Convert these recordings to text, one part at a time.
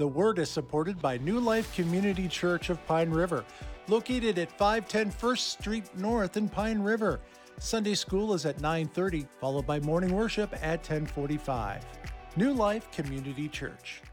The Word is supported by New Life Community Church of Pine River, located at 510 First Street North in Pine River. Sunday school is at 9:30, followed by morning worship at 10:45. New Life Community Church.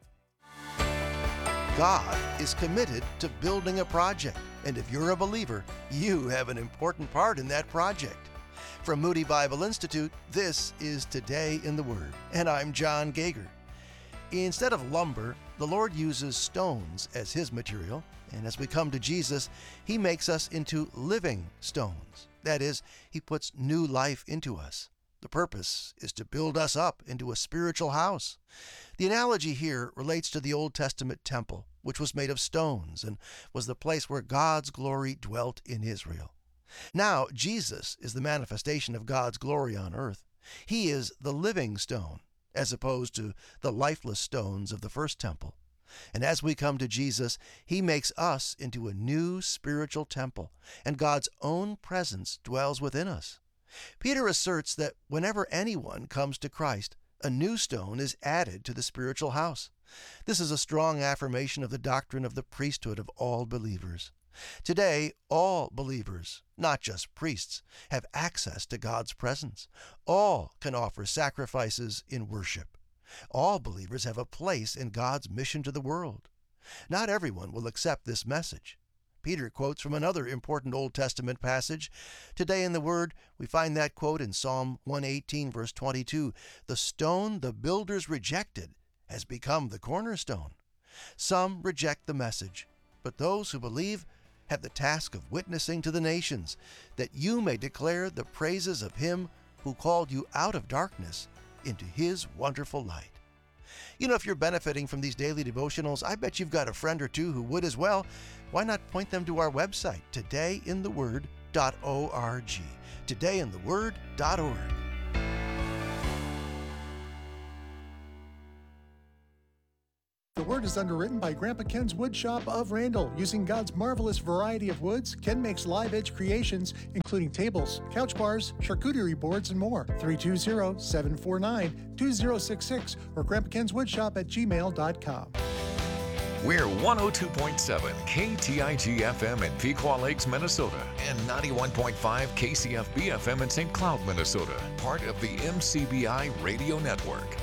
God is committed to building a project, and if you're a believer, you have an important part in that project. From Moody Bible Institute, this is Today in the Word, and I'm John Gager. Instead of lumber, the Lord uses stones as His material, and as we come to Jesus, He makes us into living stones. That is, He puts new life into us. The purpose is to build us up into a spiritual house. The analogy here relates to the Old Testament temple, which was made of stones and was the place where God's glory dwelt in Israel. Now, Jesus is the manifestation of God's glory on earth. He is the living stone, as opposed to the lifeless stones of the first temple. And as we come to Jesus, He makes us into a new spiritual temple, and God's own presence dwells within us. Peter asserts that whenever anyone comes to Christ, a new stone is added to the spiritual house. This is a strong affirmation of the doctrine of the priesthood of all believers. Today, all believers, not just priests, have access to God's presence. All can offer sacrifices in worship. All believers have a place in God's mission to the world. Not everyone will accept this message. Peter quotes from another important Old Testament passage. Today in the Word, we find that quote in Psalm 118, verse 22, "The stone the builders rejected has become the cornerstone." Some reject the message, but those who believe have the task of witnessing to the nations, that you may declare the praises of Him who called you out of darkness into His wonderful light. You know, if you're benefiting from these daily devotionals, I bet you've got a friend or two who would as well. Why not point them to our website, todayintheword.org. todayintheword.org. The Word is underwritten by Grandpa Ken's Woodshop of Randall. Using God's marvelous variety of woods, Ken makes live edge creations, including tables, couch bars, charcuterie boards, and more. 320-749-2066 or grandpakenswoodshop@gmail.com. We're 102.7 KTIG-FM in Pequot Lakes, Minnesota, and 91.5 KCFB-FM in St. Cloud, Minnesota, part of the MCBI Radio Network.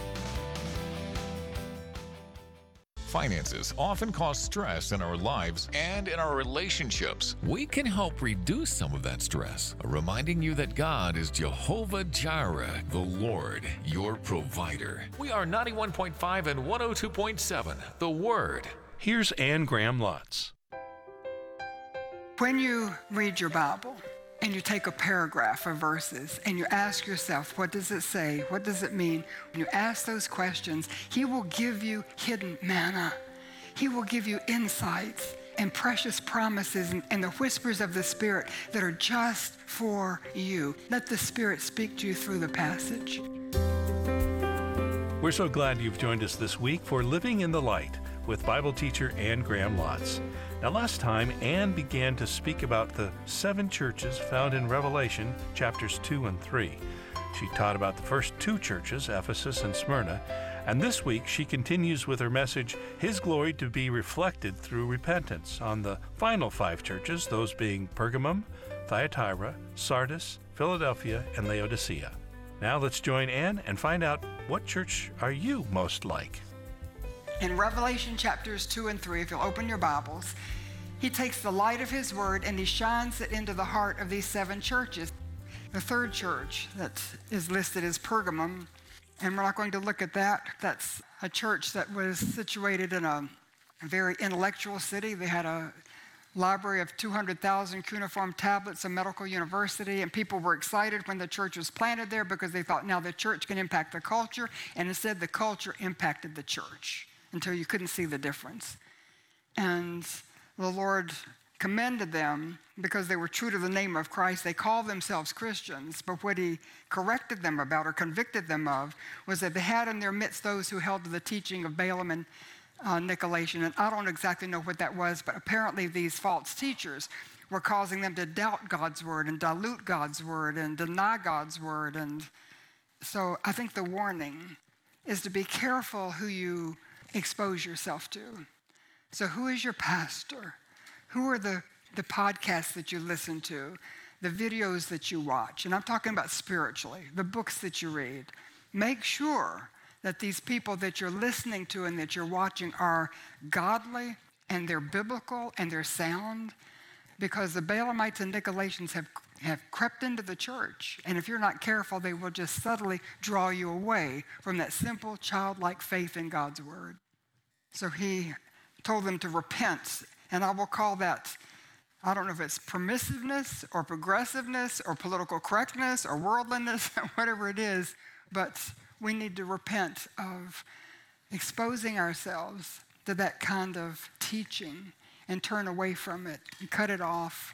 Finances often cause stress in our lives and in our relationships. We can help reduce some of that stress, reminding you that God is Jehovah Jireh, the Lord, your provider. We are 91.5 and 102.7, The Word. Here's Anne Graham Lotz. When you read your Bible and you take a paragraph of verses and you ask yourself, what does it say? What does it mean? When you ask those questions, He will give you hidden manna. He will give you insights and precious promises and the whispers of the Spirit that are just for you. Let the Spirit speak to you through the passage. We're so glad you've joined us this week for Living in the Light with Bible teacher Anne Graham Lotz. Now, last time, Anne began to speak about the 7 churches found in Revelation chapters 2 and 3. She taught about the first 2 churches, Ephesus and Smyrna, and this week she continues with her message, His glory to be reflected through repentance, on the final 5 churches, those being Pergamum, Thyatira, Sardis, Philadelphia, and Laodicea. Now let's join Anne and find out, what church are you most like? In Revelation chapters 2 and 3, if you'll open your Bibles, He takes the light of His Word and He shines it into the heart of these 7 churches. The 3rd church that is listed is Pergamum, and we're not going to look at that. That's a church that was situated in a very intellectual city. They had a library of 200,000 cuneiform tablets, a medical university, and people were excited when the church was planted there because they thought now the church can impact the culture, and instead the culture impacted the church until you couldn't see the difference. And the Lord commended them because they were true to the name of Christ. They called themselves Christians, but what He corrected them about or convicted them of was that they had in their midst those who held to the teaching of Balaam and Nicolaitan, and I don't exactly know what that was, but apparently these false teachers were causing them to doubt God's Word and dilute God's Word and deny God's Word. And so I think the warning is to be careful who you expose yourself to. So who is your pastor? Who are the podcasts that you listen to, the videos that you watch? And I'm talking about spiritually, the books that you read. Make sure that these people that you're listening to and that you're watching are godly and they're biblical and they're sound, because the Balaamites and Nicolaitans have crept into the church. And if you're not careful, they will just subtly draw you away from that simple childlike faith in God's word. So he told them to repent. And I will call that, I don't know if it's permissiveness or progressiveness or political correctness or worldliness, whatever it is, but we need to repent of exposing ourselves to that kind of teaching and turn away from it and cut it off.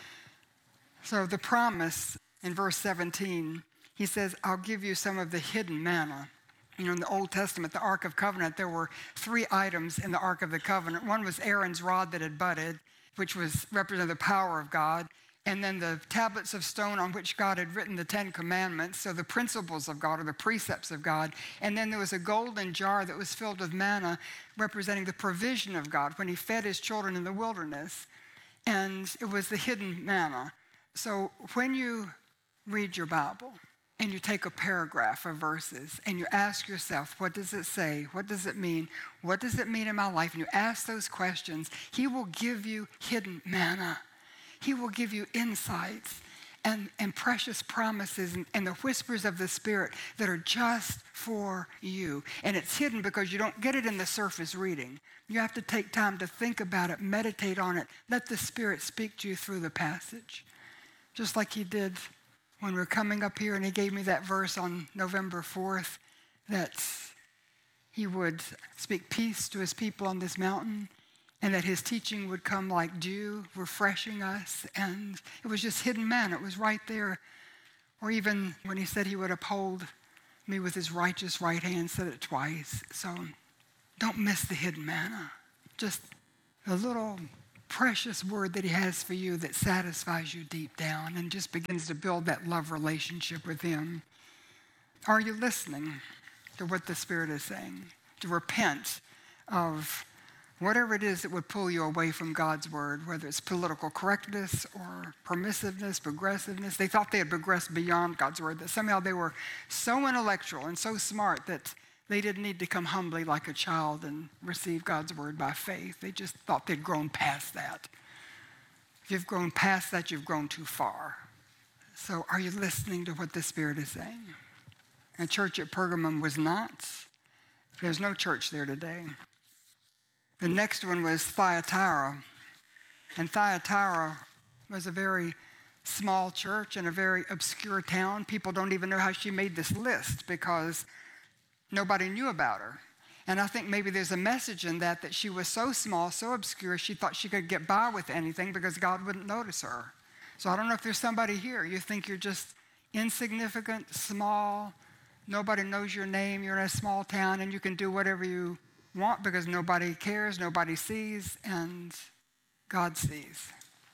So the promise in verse 17, he says, I'll give you some of the hidden manna. You know, in the Old Testament, the Ark of Covenant, there were 3 items in the Ark of the Covenant. One was Aaron's rod that had budded, which was represented the power of God. And then the tablets of stone on which God had written the 10 commandments, so the principles of God or the precepts of God. And then there was a golden jar that was filled with manna, representing the provision of God when he fed his children in the wilderness. And it was the hidden manna. So when you read your Bible and you take a paragraph of verses and you ask yourself, what does it say? What does it mean? What does it mean in my life? And you ask those questions, he will give you hidden manna. He will give you insights and precious promises and the whispers of the Spirit that are just for you. And it's hidden because you don't get it in the surface reading. You have to take time to think about it, meditate on it, let the Spirit speak to you through the passage. Just like he did when we were coming up here and he gave me that verse on November 4th that he would speak peace to his people on this mountain, and that his teaching would come like dew, refreshing us. And it was just hidden manna. It was right there. Or even when he said he would uphold me with his righteous right hand, said it twice. So don't miss the hidden manna. Just a little precious word that he has for you that satisfies you deep down and just begins to build that love relationship with him. Are you listening to what the Spirit is saying? To repent of whatever it is that would pull you away from God's word, whether it's political correctness or permissiveness, progressiveness. They thought they had progressed beyond God's word, that somehow they were so intellectual and so smart that they didn't need to come humbly like a child and receive God's word by faith. They just thought they'd grown past that. If you've grown past that, you've grown too far. So are you listening to what the Spirit is saying? The church at Pergamum was not. There's no church there today. The next one was Thyatira. And Thyatira was a very small church in a very obscure town. People don't even know how she made this list because nobody knew about her. And I think maybe there's a message in that she was so small, so obscure, she thought she could get by with anything because God wouldn't notice her. So I don't know if there's somebody here. You think you're just insignificant, small, nobody knows your name, you're in a small town, and you can do whatever you want because nobody cares, nobody sees, and God sees.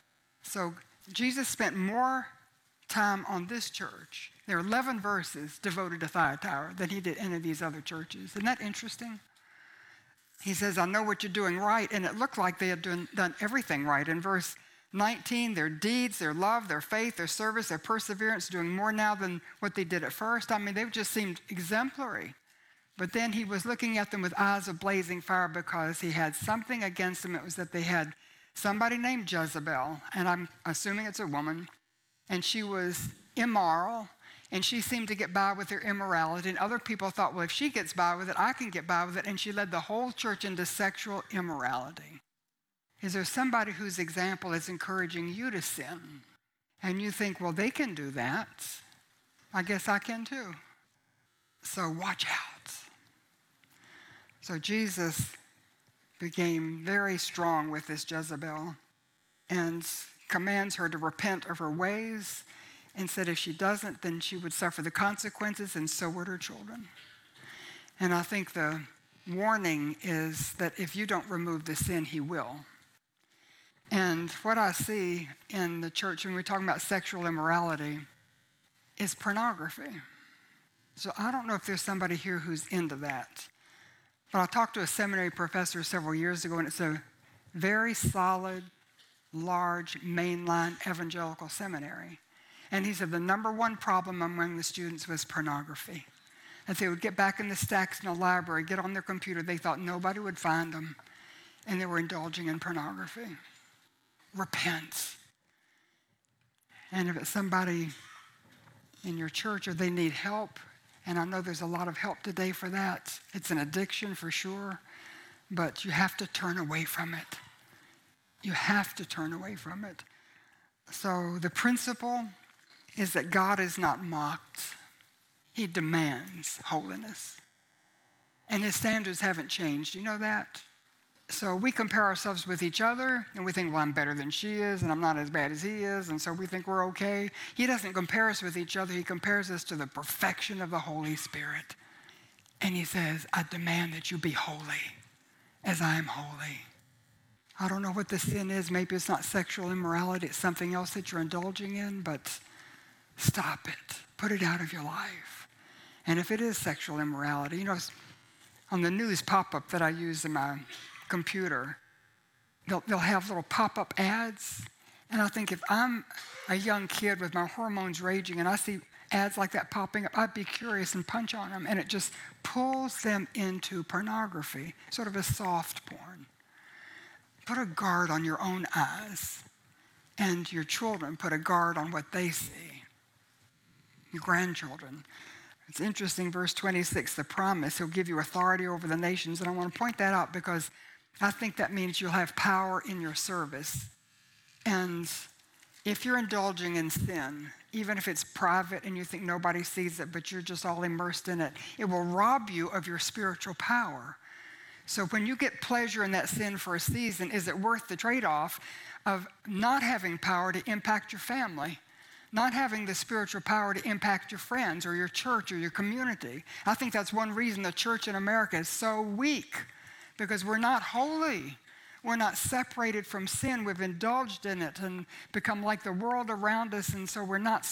So Jesus spent more time on this church. There are 11 verses devoted to Thyatira than he did any of these other churches. Isn't that interesting? He says, I know what you're doing right, and it looked like they had done everything right. In verse 19, their deeds, their love, their faith, their service, their perseverance, doing more now than what they did at first. I mean, they just seemed exemplary. But then he was looking at them with eyes of blazing fire because he had something against them. It was that they had somebody named Jezebel, and I'm assuming it's a woman, and she was immoral, and she seemed to get by with her immorality, and other people thought, well, if she gets by with it, I can get by with it, and she led the whole church into sexual immorality. Is there somebody whose example is encouraging you to sin? And you think, well, they can do that. I guess I can too. So watch out. So Jesus became very strong with this Jezebel and commands her to repent of her ways, and said if she doesn't, then she would suffer the consequences, and so would her children. And I think the warning is that if you don't remove the sin, he will. And what I see in the church when we're talking about sexual immorality is pornography. So I don't know if there's somebody here who's into that. But I talked to a seminary professor several years ago, and it's a very solid, large, mainline evangelical seminary. And he said the number one problem among the students was pornography. As they would get back in the stacks in the library, get on their computer, they thought nobody would find them, and they were indulging in pornography. Repent. And if it's somebody in your church or they need help, and I know there's a lot of help today for that. It's an addiction for sure, but you have to turn away from it. You have to turn away from it. So the principle is that God is not mocked. He demands holiness. And his standards haven't changed. You know that? So we compare ourselves with each other, and we think, well, I'm better than she is, and I'm not as bad as he is, and so we think we're okay. He doesn't compare us with each other. He compares us to the perfection of the Holy Spirit. And he says, I demand that you be holy as I am holy. I don't know what the sin is. Maybe it's not sexual immorality. It's something else that you're indulging in, but stop it. Put it out of your life. And if it is sexual immorality, you know, on the news pop-up that I use in my computer, they'll have little pop-up ads. And I think if I'm a young kid with my hormones raging and I see ads like that popping up, I'd be curious and punch on them. And it just pulls them into pornography, sort of a soft porn. Put a guard on your own eyes. And your children put a guard on what they see. Your grandchildren. It's interesting, verse 26, the promise, he'll give you authority over the nations. And I want to point that out because I think that means you'll have power in your service. And if you're indulging in sin, even if it's private and you think nobody sees it, but you're just all immersed in it, it will rob you of your spiritual power. So when you get pleasure in that sin for a season, is it worth the trade-off of not having power to impact your family? Not having the spiritual power to impact your friends or your church or your community. I think that's one reason the church in America is so weak, because we're not holy. We're not separated from sin. We've indulged in it and become like the world around us, and so we're not